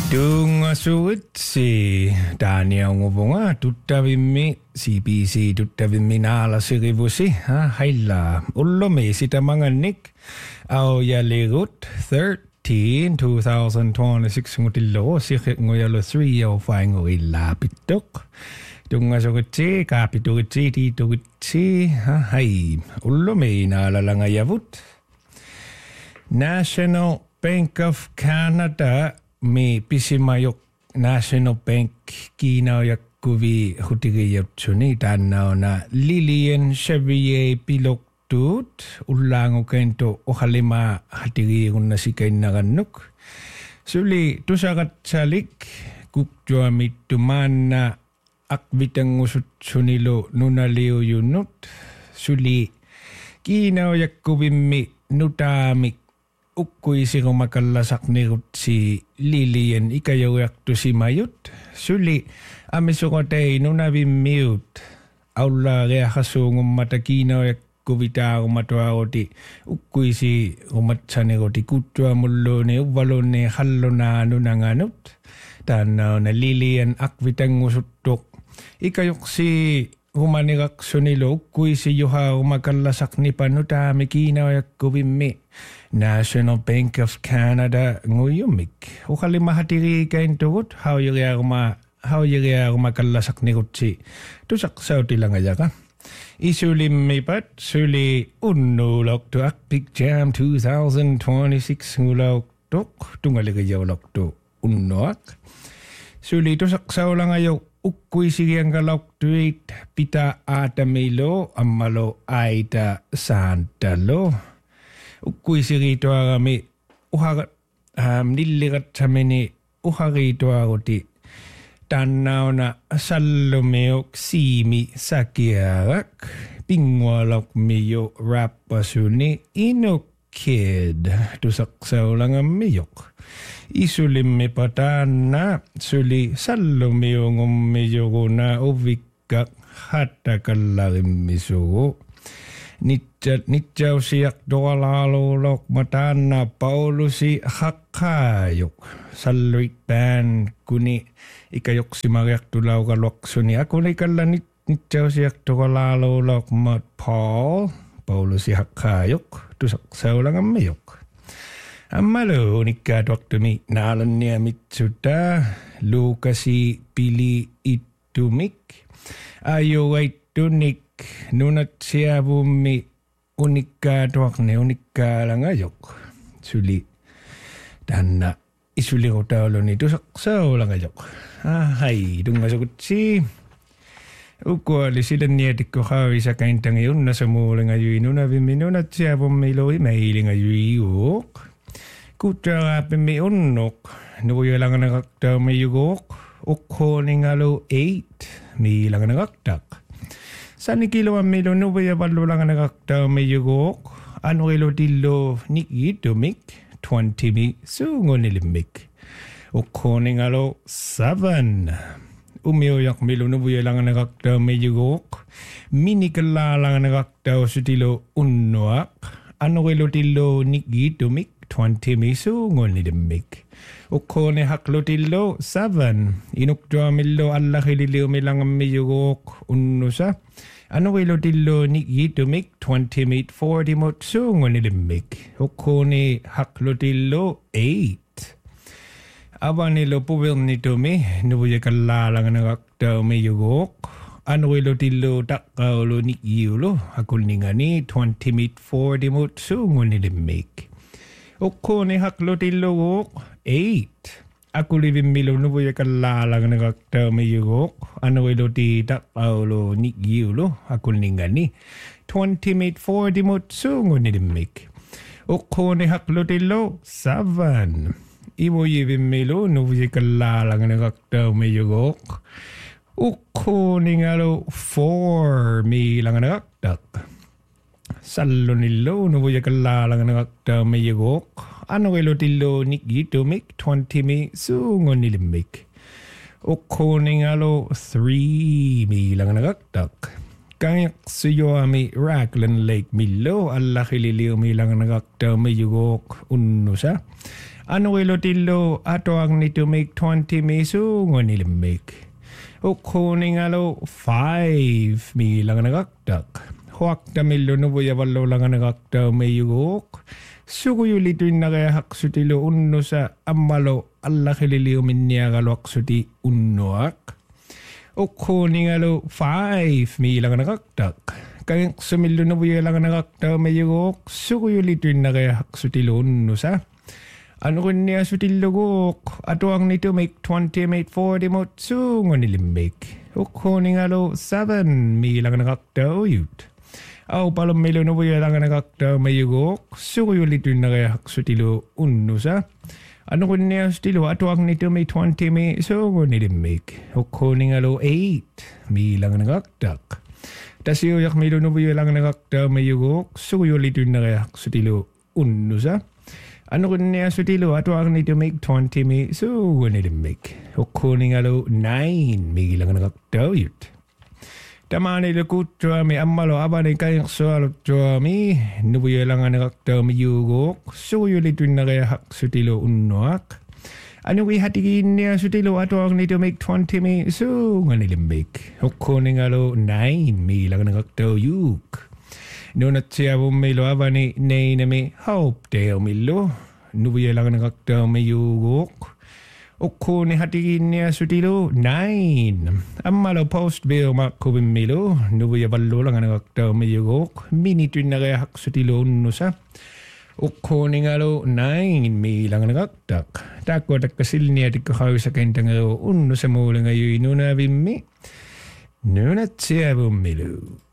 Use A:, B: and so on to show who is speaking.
A: Dunga suit si Daniel ngubunga tuttavimmi CBC tuttavimmi naala sirivusi hailla ullomi sitä mangannik au yaligut 2026 ngutillo sikhet nguyalo 3 au faingo illa pitok dunga sugutsi kapitugutsi titugutsi hai ullomi naala langayavut National Bank of Canada mi pisimayok National Bank kinayakuvi hutigiyapsuni tanauna Lillian Chevier piloktut ulango kento ohalima hatigigun nasikain naganuk suli tusagat salik kukjua mitumana akvitangusut sunilo nunaliu yunut suli kinayakuvimmi nutamik ukkuisi rumakallasak nirut si Lilian ikayawaktu si mayut suli amisukotei nunavimmiut aulla reahasungum matakinayakkuvita rumatuaroti ukkuisi rumatsaniroti kuttua mulluni uvvaluni halluna nunanganut tanauna Lilian akvitangusuttuk ikayuksi rumanirak sunilo ukkuisi juha rumakallasak nipanutami kinayakkuvimmi National Bank of Canada nguyumik ukali mahatiri kain tugut how yiriaruma kallasak nirutsi tusak sauti lang ayaka isulim mipat suli unnulok tu akpik jam 2026 ngulok tuk tungaligayawlok tu unnoak suli tusak sau lang ayaw ukkui siriang kalok tuit pita atamilo ammalo aita santalo ukkui sirito agami uhagat nilligat samini uharito agoti tannauna sallumeok siimi sakiarak pingwalok miyo rappasuni inokid tusaksaulang miyok isulimmi patanna suli sallumiyong miyoguna uvikak hatakallarimisugu Nitjaw siyak doalalulok matana Paulusi hakayok salluit ban kuni ikayok si mariak tulaw kalok suni ako na ikala nitjaw siyak doalalulok mat Paulusi hakayok tusaksaw lang amayok amalo nikadwak tumi nalan niya mitsuta lukasi pili itumik ayo ay tunik nunat siya bumi unika tuakne unika lang ayok suli tanna isuli ko taulo nito saksaw lang ayok hay dunga sukutsi ukwali sila niyatik ko kawi sa kaintang yun nasa mula ngayon nunavimi nunat siya bumi loy mahiling ayok kutra pimi unok nuyo lang nakakta may yugok ukho ni ngalo 8 may lang nakaktak Sani kilo amilo nubaya ballo lang nakakta may yugok ano kilo dilo nikitumik 20 mi sungo nilimik ukho ni ngalo 7 umiyoyak milo nubaya lang nakakta may yugok minikala lang nakakta sutilo unwak ano kilo dilo nikitumik 20 mi sungo nilimik ukho ni haklo dilo 7 inukdwa milo alla kililiw milang miyugok unusa ano kilo dilo nikitumik 20 mit 40 mot sungo nilimik ukho ni haklo dilo 8 aba nilo puwil nitumi nubuya kalalang nakaktaw miyugok ano kilo dilo takaulo nikiyulo akul ningani 20 mit 40 mot sungo nilimik ukho ni haklo dilo 8 aku living milo nubuya kalalang nakaktaw miyugok ano kilo di takaulo nikiyulo akul ningani 20 mit 40 mot sungo nilimik ukho ni haklo dilo 7 imo yiving milo nubuya kalalang nakaktaw miyugok ukho ni ngalo 4 mi lang nakaktak sallo nilo nubuya kalalang nakaktaw miyugok ano kilo dilo nikitumik 20 mi sungo nilimik ukho ni ngalo 3 mi lang nakaktak kayak suyo ami Raglan Lake milo alla kililiw mi lang nakaktaw miyugok unusa Anuilotillo atoagni to make 20 mesu ngonilimik. Ukkuningalo 5 mi langanagaktak. Huakta millo nubuyavallo langanagakta mayugok. Suguyulituin na kaya haksutilo unno sa ammalo allakililiyo minniagalo aksuti unnoak. Ukkuningalo 5 mi langanagaktak. Kaya sumillo nubuyalanganagakta mayugok. Suguyulituin na kaya haksutilo unno sa ano kun niya sutilugok ato ang nito make 20 make 40 mo tsungo nilimbik. Ukkuning alo 7 mi lang nakaktaw yut. Aw palom milo no buya lang nakaktaw mayugok sugo yulit yun na kaya sutilo unno sa. Ano kun niya sutilo ato ang nito make 20 me tsungo nilimbik. Ukkuning alo 8 mi lang nakaktak. Tas yuyak milo no buya lang nakaktaw mayugok sugo yulit yun na kaya sutilo unno sa. Ano kun niya sutilo ato ang nito make 20 mi so nilimbik. Ukkuning alo 9 mi lang nakaktaw yut. Tamani lukutwa mi ammalo abani kayang sualot jwa mi nubuya lang nakaktaw mi yugok so yulitun na kaya hak sutilo unnoak. Ano wi hatigin niya sutilo ato ang nito make 20 mi so nilimbik. Ukkuning alo 9 mi lang nakaktaw yuk. Nunat siya bumilo abani na mi hope deo milo. Nubuya lang nakaktaw may yugok. Ukko ni hatigin niya sutilo 9. Ammalo post bill makubim milo. Nubuya balo lang nakaktaw may yugok. Minituin na kaya hak sutilo unno sa. Ukko ni ngalo 9 mi lang nakaktak. Tako takasil niya tikakaw sa kentang unno sa mula ngayon nunabim mi. Nunat siya bumilo.